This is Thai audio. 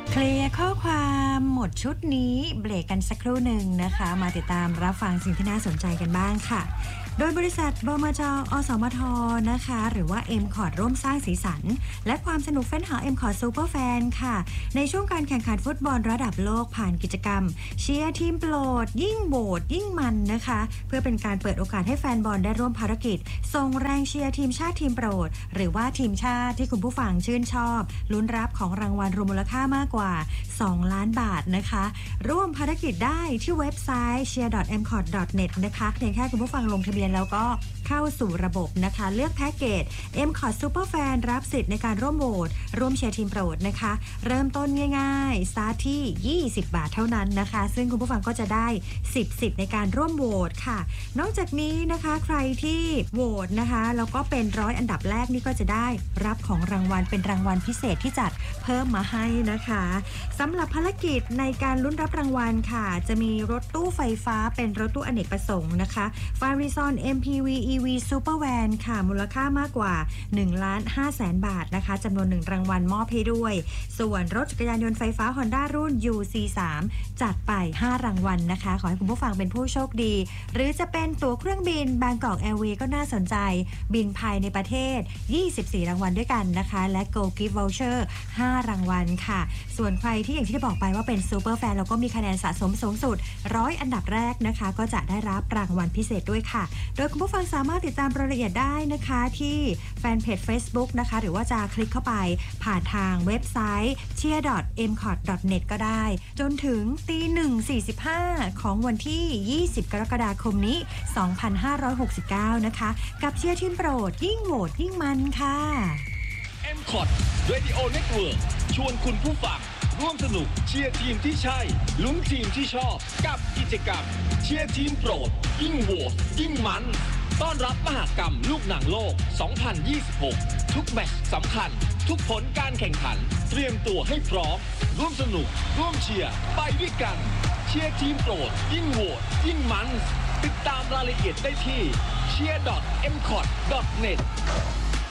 เคลียร์ข้อความหมดชุดนี้เบรกกันสักครู่หนึ่งนะคะมาติดตามรับฟังสิ่งที่น่าสนใจกันบ้างค่ะโดยบริษัทบมจ.อสมทนะคะหรือว่า M-Cot ร่วมสร้างสีสันและความสนุกเฟ้นหา M-Cot Super Fan ค่ะในช่วงการแข่งขันฟุตบอลระดับโลกผ่านกิจกรรมเชียร์ทีมโปรดยิ่งโหวตยิ่งมันนะคะเพื่อเป็นการเปิดโอกาสให้แฟนบอลได้ร่วมภารกิจส่งแรงเชียร์ทีมชาติทีมโปรดหรือว่าทีมชาติที่คุณผู้ฟังชื่นชอบลุ้นรับของรางวัลรวมมูลค่ามากกว่า2 ล้านบาทนะคะร่วมภารกิจได้ที่เว็บไซต์ cheer.mcot.net นะคะเพียงแค่คุณผู้ฟังลงทะเบียนแล้วก็เข้าสู่ระบบนะคะเลือกแพ็กเกจ M-Cot Super Fan รับสิทธิ์ในการร่วมโหวตร่วมเชียร์ทีมโปรดนะคะเริ่มต้นง่ายๆสตาร์ทที่20 บาทเท่านั้นนะคะซึ่งคุณผู้ฟังก็จะได้10 สิทธิ์ในการร่วมโหวตค่ะนอกจากนี้นะคะใครที่โหวตนะคะแล้วก็เป็น100 อันดับแรกนี่ก็จะได้รับของรางวัลเป็นรางวัลพิเศษที่จัดเพิ่มมาให้นะคะสำหรับภารกิจในการลุ้นรับรางวัลค่ะจะมีรถตู้ไฟฟ้าเป็นรถตู้อเนกประสงค์นะคะ Farizon MPV EV Super Van ค่ะมูลค่ามากกว่า 1,500,000 บาทนะคะจำนวน1รางวัลมอบให้ด้วยส่วนรถจักรยานยนต์ไฟฟ้า Honda รุ่น UC3 จัดไป5รางวัลนะคะขอให้คุณผู้ฟังเป็นผู้โชคดีหรือจะเป็นตั๋วเครื่องบิน Bangkok Airways ก็น่าสนใจบินภายในประเทศ24รางวัลด้วยกันนะคะและ Go Gift Voucher 5รางวัลค่ะส่วนใครที่อย่างที่ได้บอกไปว่าเป็นซูเปอร์แฟนแล้วก็มีคะแนนสะสมสูงสุด100 อันดับแรกนะคะก็จะได้รับรางวัลพิเศษด้วยค่ะโดยคุณผู้ฟังสามารถติดตามรายละเอียดได้นะคะที่แฟนเพจ Facebook นะคะหรือว่าจะคลิกเข้าไปผ่านทางเว็บไซต์ cheer.mcot.net ก็ได้จนถึง 1:45 ของวันที่ 20 กรกฎาคมนี้ 2569 นะคะกับเชียร์ทีมโปรดยิ่งโหวตยิ่งมันค่ะ M-Cot Radio Network ชวนคุณผู้ฟังร่วมสนุกเชียร์ทีมที่ใช่ลุ้นทีมที่ชอบกับกิจกรรมเชียร์ทีมโปรดยิ่งโหวตยิ่งมันต้อนรับมหกรรมลูกหนังโลก 2026 ทุกแมตช์สำคัญทุกผลการแข่งขันเตรียมตัวให้พร้อมร่วมสนุกร่วมเชียร์ไปด้วยกันเชียร์ทีมโปรดยิ่งโหวตยิ่งมันติดตามรายละเอียดได้ที่ cheer.mcot.net